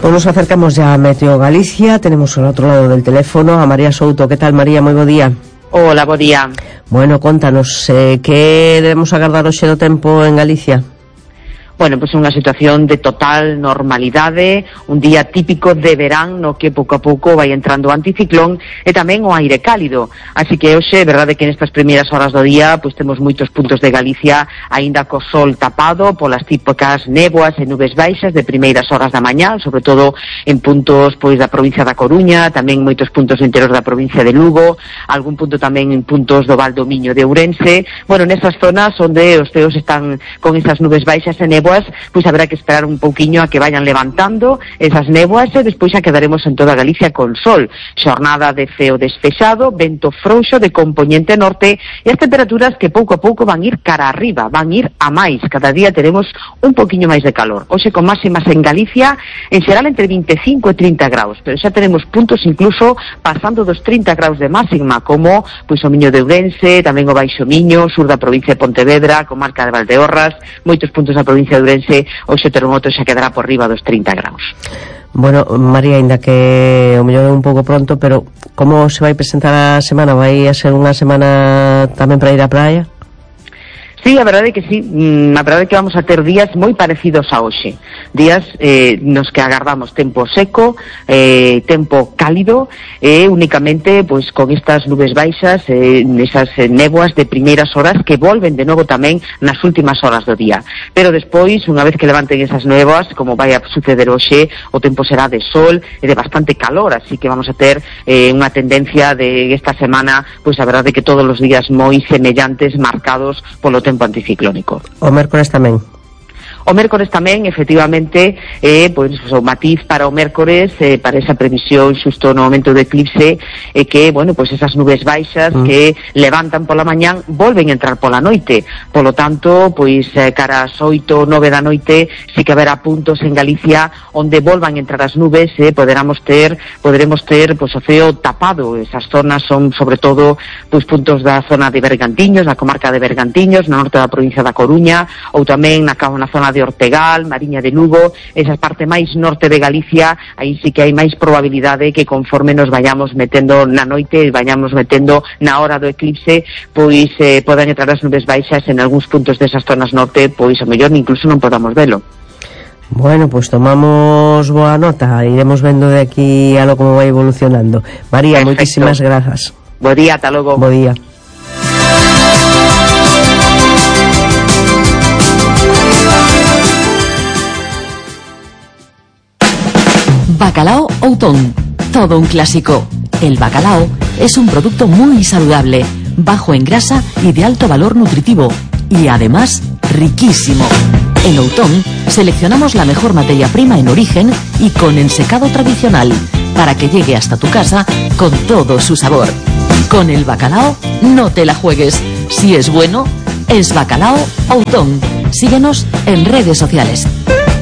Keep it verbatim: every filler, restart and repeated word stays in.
Pues nos acercamos ya a Meteo Galicia. Tenemos al otro lado del teléfono a María Souto. ¿Qué tal, María? Moi bo día. Hola, bo día. Bueno, contanos, eh, que debemos agardar hoxe do tempo en Galicia? Bueno, pois pues unha situación de total normalidade, un día típico de verán no que pouco a pouco vai entrando o anticiclón e tamén o aire cálido. Así que hoxe, verdade que nestas primeiras horas do día, pois pues, temos moitos puntos de Galicia aínda co sol tapado polas típicas néboas e nubes baixas de primeiras horas da mañá, sobre todo en puntos pois da provincia da Coruña, tamén moitos puntos do interior da provincia de Lugo, algún punto tamén en puntos do Val do Miño de Ourense. Bueno, nesas zonas onde os ceos están con esas nubes baixas e néboas, pois haberá que esperar un pouquiño a que vayan levantando esas néboas e despois xa quedaremos en toda Galicia con sol. Xornada de ceo despexado, vento frouxo de compoñente norte e as temperaturas que pouco a pouco van ir cara arriba, van ir a máis. Cada día teremos un pouquiño máis de calor. Hoxe con máximas en Galicia en xeral entre vinte e cinco e trinta graus, pero xa tenemos puntos incluso pasando dos trinta graus de máxima, como pois o Miño de Ourense, tamén o Baixo Miño, sur da provincia de Pontevedra, comarca de Valdeorras, moitos puntos da provincia de Ourense, hoxe o termometro xa quedará por riba dos trinta graus. Bueno, María, ainda que o mellor é un pouco pronto, pero como se vai presentar a semana? Vai a ser unha semana tamén para ir á praia? Sí, a verdade é que sí, a verdade é que vamos a ter días moi parecidos a hoxe, días eh, nos que agardamos tempo seco, eh, tempo cálido e eh, únicamente pois con estas nubes baixas, eh, esas eh, néboas de primeiras horas que volven de novo tamén nas últimas horas do día, pero despois, unha vez que levanten esas néboas, como vai a suceder hoxe, o tempo será de sol e de bastante calor, así que vamos a ter eh, unha tendencia de esta semana, pois a verdade é que todos os días moi semellantes, marcados polo tempo anticiclónico. O mércores tamén. O mércores tamén, efectivamente, eh, pois, o matiz para o mércores, eh, para esa previsión xusto no momento do eclipse, eh, que, bueno, pois esas nubes baixas mm. que levantan pola mañán, volven a entrar pola noite. Polo tanto, pois, eh, cara ás oito, nove da noite, si que haberá puntos en Galicia onde volvan a entrar as nubes, eh, poderamos ter, poderemos ter, pois, o ceo tapado. Esas zonas son, sobre todo, pois, puntos da zona de Bergantiños, na comarca de Bergantiños, no norte da provincia da Coruña, ou tamén na, na zona de Ortegal, Mariña de Lugo, esa parte máis norte de Galicia, aí sí que hai máis probabilidade que conforme nos vayamos metendo na noite e vayamos metendo na hora do eclipse, pois eh, podan entrar as nubes baixas en algúns puntos desas zonas norte, pois a mellor incluso non podamos velo. Bueno, pues tomamos boa nota, iremos vendo de aquí a lo como vai evolucionando. María, Perfecto. Moitísimas grazas. Bo día, ata logo. Bo día. Bacalao Outón, todo un clásico. El bacalao es un producto muy saludable, bajo en grasa y de alto valor nutritivo, y además riquísimo. En Outón seleccionamos la mejor materia prima en origen y con ensecado tradicional, para que llegue hasta tu casa con todo su sabor. Con el bacalao no te la juegues. Si es bueno, es Bacalao Outón. Síguenos en redes sociales.